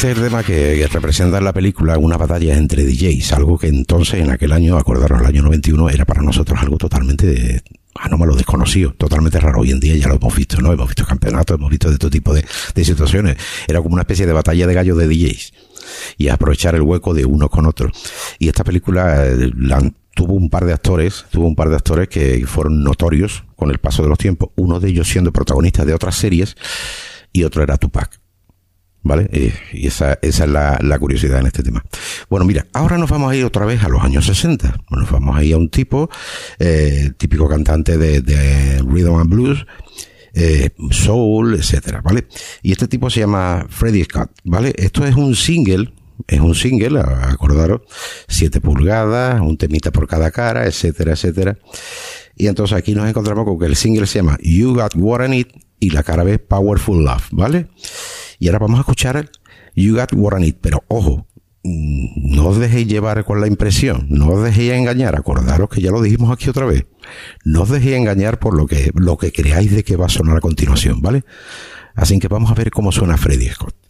Este es el tema que representa en la película una batalla entre DJs, algo que entonces, en aquel año, acordaros, el año 91, era para nosotros algo totalmente anómalo, desconocido, totalmente raro. Hoy en día ya lo hemos visto, ¿no? Hemos visto campeonatos, hemos visto de todo tipo de situaciones. Era como una especie de batalla de gallos de DJs y aprovechar el hueco de unos con otros. Y esta película tuvo un par de actores que fueron notorios con el paso de los tiempos, uno de ellos siendo protagonista de otras series y otro era Tupac. ¿Vale? Y esa es la curiosidad en este tema. Bueno, mira, ahora nos vamos a ir otra vez a los años 60. Nos vamos a ir a un tipo, típico cantante de Rhythm and Blues, soul, etcétera, ¿vale? Y este tipo se llama Freddie Scott, ¿vale? Esto es un single, acordaros, 7 pulgadas, un temita por cada cara, etcétera, etcétera. Y entonces aquí nos encontramos con que el single se llama You Got What I Need y la cara B Powerful Love, ¿vale? Y ahora vamos a escuchar You Got What I Need, pero ojo, no os dejéis llevar con la impresión, no os dejéis engañar, acordaros que ya lo dijimos aquí otra vez, no os dejéis engañar por lo que creáis de que va a sonar a continuación, ¿vale? Así que vamos a ver cómo suena Freddie Scott.